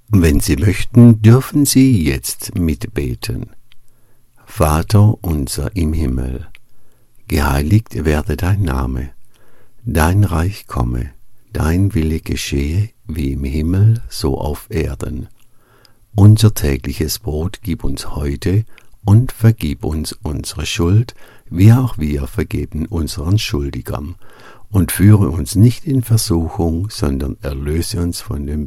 Wenn Sie möchten, dürfen Sie jetzt mitbeten. Vater unser im Himmel, geheiligt werde dein Name, dein Reich komme, dein Wille geschehe, wie im Himmel, so auf Erden. Unser tägliches Brot gib uns heute und vergib uns unsere Schuld, wie auch wir vergeben unseren Schuldigern. Und führe uns nicht in Versuchung, sondern erlöse uns von dem